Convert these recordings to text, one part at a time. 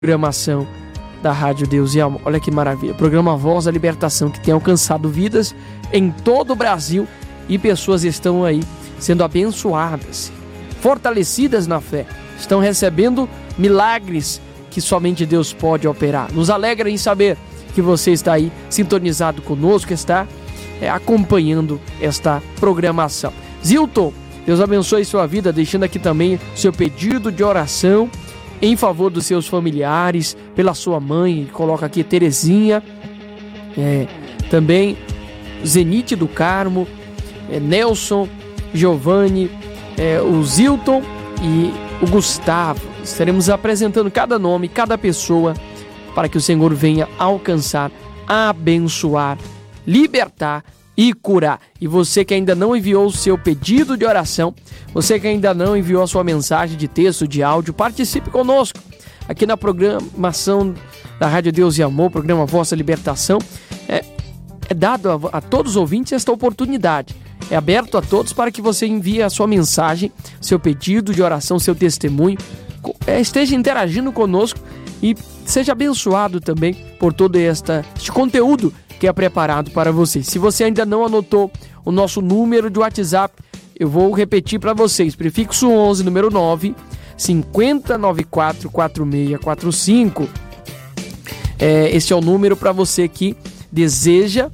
programação da Rádio Deus e Amor. Olha que maravilha, programa Voz da Libertação, que tem alcançado vidas em todo o Brasil, e pessoas estão aí sendo abençoadas, fortalecidas na fé, estão recebendo milagres que somente Deus pode operar. Nos alegra em saber que você está aí sintonizado conosco, está acompanhando esta programação. Zilton, Deus abençoe sua vida, deixando aqui também seu pedido de oração em favor dos seus familiares, pela sua mãe, coloca aqui Terezinha, também Zenite do Carmo, Nelson, Giovanni, o Zilton e o Gustavo. Estaremos apresentando cada nome, cada pessoa, para que o Senhor venha alcançar, abençoar, libertar e curar. E você que ainda não enviou o seu pedido de oração, você que ainda não enviou a sua mensagem de texto, de áudio, participe conosco aqui na programação da Rádio Deus e Amor, programa Voz da Libertação. É dado a todos os ouvintes esta oportunidade. É aberto a todos para que você envie a sua mensagem, seu pedido de oração, seu testemunho, esteja interagindo conosco e seja abençoado também por todo este conteúdo que é preparado para você. Se você ainda não anotou o nosso número de WhatsApp, eu vou repetir para vocês. Prefixo 11, número 9, 5094 4645. Este é o número para você que deseja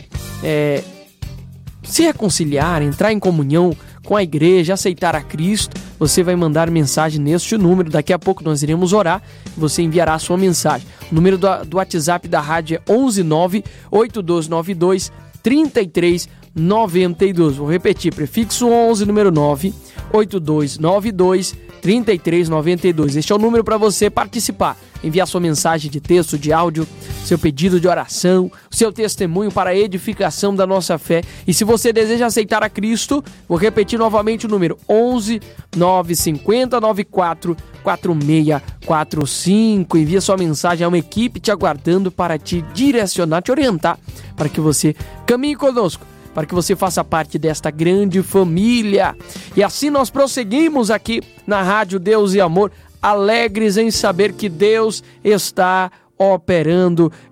se reconciliar, entrar em comunhão com a igreja, aceitar a Cristo. Você vai mandar mensagem neste número. Daqui a pouco nós iremos orar. Você enviará a sua mensagem. O número do WhatsApp da rádio é 11982923392. Vou repetir, prefixo 11, número 982923392. Este é o número para você participar. Enviar sua mensagem de texto, de áudio, seu pedido de oração, seu testemunho para a edificação da nossa fé. E se você deseja aceitar a Cristo, vou repetir novamente o número 11 950 94 4645. Envia sua mensagem a uma equipe te aguardando para te direcionar, te orientar, para que você caminhe conosco, para que você faça parte desta grande família. E assim nós prosseguimos aqui na Rádio Deus e Amor, alegres em saber que Deus está operando